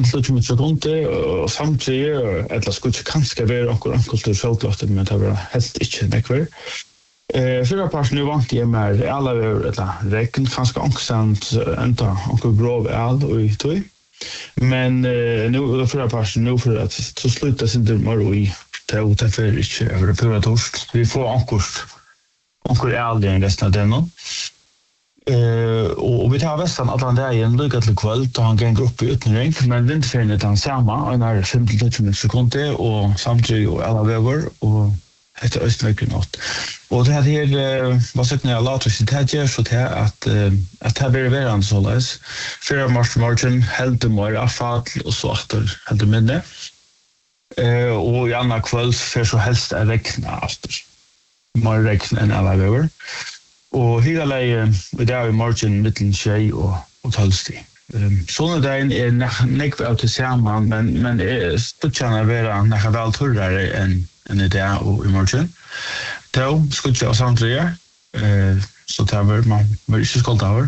15 sekunder och samtidigt eller skulle kanske vara någon kultur självklart men det var helst inte nekver. Förra parten nu vant jag med alla eller räkn kanske ångsamt ända och grov all och i tog. Men nu förra parten nu för att så sluta sin mer i ta för inte över på torsk. Vi får ankor all resten av den. Och vi tar västan alla dagen lika till kväll då han kan gå upp i utnäring men vindfärgen han samma och när 15 sekunder och samtidigt och alla vägar och heter östvägen och det här var sagt när jag låter sig ta så att det blir verande så läs för margin helt mer affall och så åter helt minne och i andra kväll för så helst är räkna efter mer räkna än alla vägar. Och hela lägen vi där i margin mitten tjej och tolsti. Såna dagen är nekv av tillsammans men stutcharna vara nära väl turrare än det där och i margin. Då skulle jag samtidigt så tar man inte skuld över.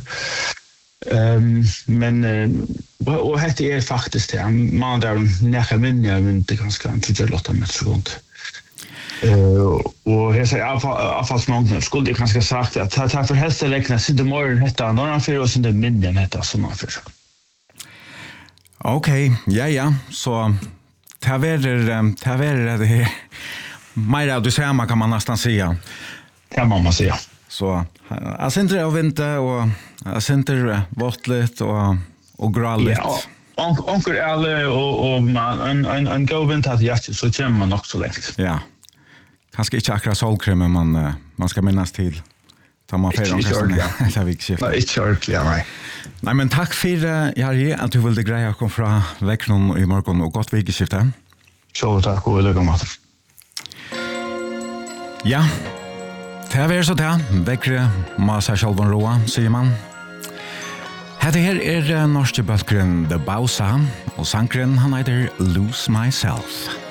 Men och det är faktiskt det man där nära minne men det ganska inte lotta med sekund. Och jag säger avfallsmängden skulle jag kanske sagt att ta för hästar räkna sig det morgon detta några för oss inte minnen detta såna för. Okej, ja så ta ver det mer av det samma kan man nästan säga. Ja man måste säga. Så jag sänder av vinter och jag sänder vattnet och gralligt. Ja. Onkel alle och man en go vinter att jag så kommer man också lätt. Ja. Kanske inte akkurat solkrem men man ska minnas till ta man för det har vi skift. Nej, kört nej. Nej men tack för Jari att du ville greja kom från veckan i morgon och gott veckoskifte. Så tack och lycka med. Ja. Det är så där väckre massa självan roa säger man. Här är norske bötkren The Bausa och sankren han heter Lose Myself.